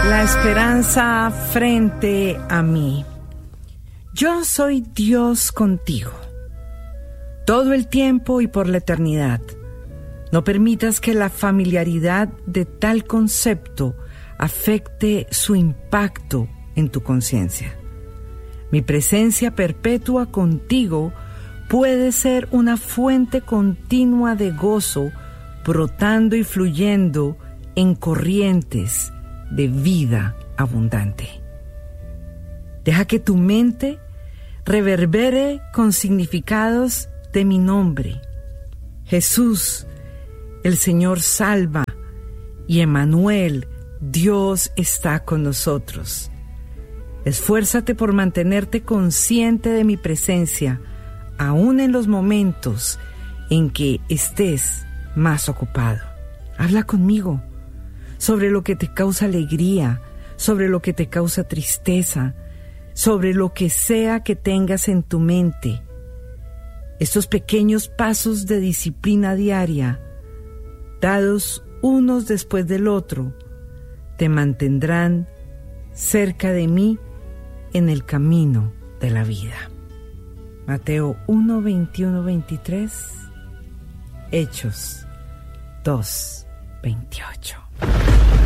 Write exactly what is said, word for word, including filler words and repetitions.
La esperanza frente a mí. Yo soy Dios contigo, todo el tiempo y por la eternidad. No permitas que la familiaridad de tal concepto afecte su impacto en tu conciencia. Mi presencia perpetua contigo puede ser una fuente continua de gozo, brotando y fluyendo en corrientes de vida abundante. Deja que tu mente reverbere con significados de mi nombre. Jesús, el Señor salva, y Emmanuel, Dios está con nosotros. Esfuérzate por mantenerte consciente de mi presencia, aún en los momentos en que estés más ocupado. Habla conmigo sobre lo que te causa alegría, sobre lo que te causa tristeza, sobre lo que sea que tengas en tu mente. Estos pequeños pasos de disciplina diaria, dados unos después del otro, te mantendrán cerca de mí en el camino de la vida. Mateo uno, veintiuno, veintitrés, Hechos dos, veintiocho.